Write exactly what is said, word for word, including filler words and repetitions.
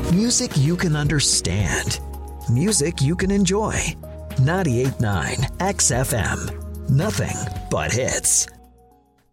Music you can understand. Music you can enjoy. ninety-eight point nine X F M. Nothing but hits.